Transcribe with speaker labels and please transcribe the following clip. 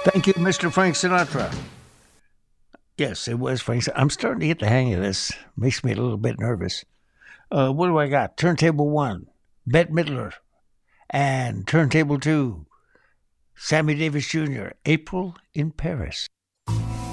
Speaker 1: Thank you, Mr. Frank Sinatra. Yes, it was Frank. I'm starting to get the hang of this. Makes me a little bit nervous. What do I got? Turntable 1, Bette Midler. And turntable 2, Sammy Davis Jr., April in Paris.